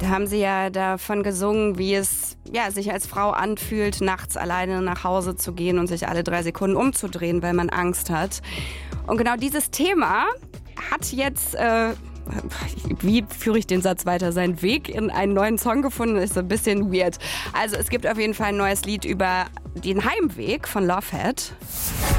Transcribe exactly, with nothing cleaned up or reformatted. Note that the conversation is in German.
Da haben sie ja davon gesungen, wie es ja, sich als Frau anfühlt, nachts alleine nach Hause zu gehen und sich alle drei Sekunden umzudrehen, weil man Angst hat. Und genau dieses Thema hat jetzt, äh, wie führe ich den Satz weiter, seinen Weg in einen neuen Song gefunden, ist so ein bisschen weird. Also es gibt auf jeden Fall ein neues Lied über den Heimweg von Lovehead.